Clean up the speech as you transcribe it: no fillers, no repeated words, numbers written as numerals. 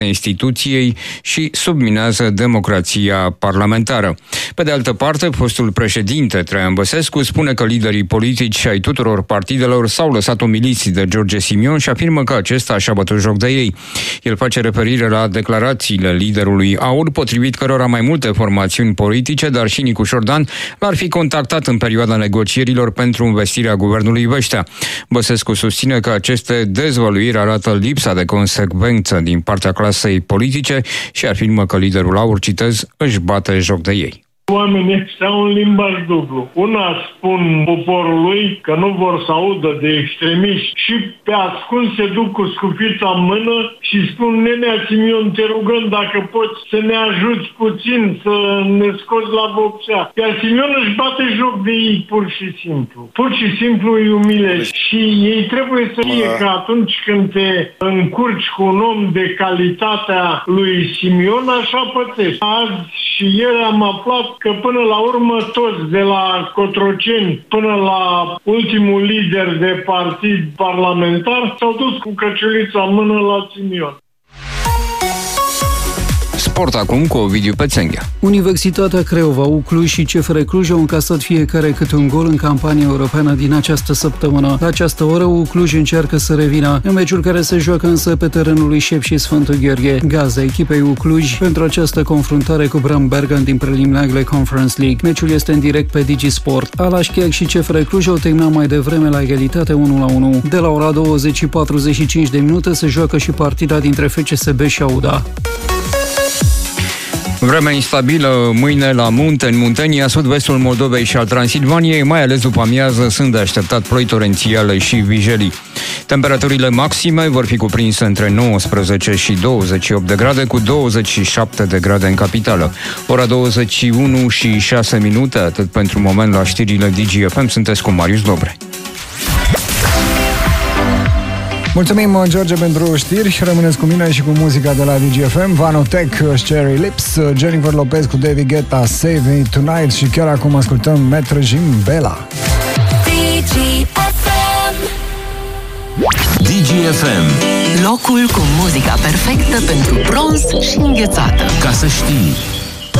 instituției și subminează democrația parlamentară. Pe de altă parte, fostul președinte Traian Băsescu spune că liderii politici ai tuturor partidelor s-au lăsat umiliți de George Simion și afirmă că acesta și-a bătut joc de ei. El face referire la declarațiile liderului AUR, potrivit cărora mai multe formațiuni politice, dar și Nicu Șordan, l-ar fi contactat în perioada negocierilor pentru investirea guvernului Văștea. Băsescu susține că aceste dezvăluiri arată lipsa de consecvență din partea clasei politice și afirmă că liderul AUR, citez, își bate joc de ei. Oamenii ăștia au un limbaj dublu. Una spun poporului că nu vor să audă de extremiști și pe ascuns se duc cu scufița în mână și spun: Nenea Simion, te rugăm dacă poți să ne ajuți puțin, să ne scoți la boxea. Iar Simion își bate joc de ei pur și simplu. Pur și simplu îi umilește. Și ei trebuie să fie că atunci când te încurci cu un om de calitatea lui Simion, așa pățești. Azi și ieri am aflat că până la urmă toți, de la Cotroceni până la ultimul lider de partid parlamentar, s-au dus cu căciulița în mână la Simion. Sport acum cu Ovidiu Pețenghea. Universitatea Craiova, Cluj și CFR Cluj au încasat fiecare câte un gol în campania europeană din această săptămână. La această oră, Cluj încearcă să revină în meciul care se joacă însă pe terenul lui Șep și Sfântul Gheorghe. Gazda echipei Cluj pentru această confruntare cu Brambergen din preliminarele Conference League. Meciul este în direct pe DigiSport. Alașchiac și CFR Cluj au terminat mai devreme la egalitate 1-1. De la ora 20:45 se joacă și partida dintre FCSB și Auda. Vremea instabilă mâine la munte, în Muntenia, sud-vestul Moldovei și al Transilvaniei, mai ales după amiază, sunt de așteptat ploi torențiale și vijelii. Temperaturile maxime vor fi cuprinse între 19 și 28 de grade, cu 27 de grade în capitală. Ora 21 și 6 minute, atât pentru moment la știrile DGFM. Sunteți cu Marius Dobre. Mulțumim, George, pentru știri. Rămâneți cu mine și cu muzica de la DGFM. Vanotech, Cherry Lips, Jennifer Lopez cu David Guetta, Save Me Tonight și chiar acum ascultăm Maître Jim Bella. DGFM, locul cu muzica perfectă pentru bronz și înghețată. Ca să știi.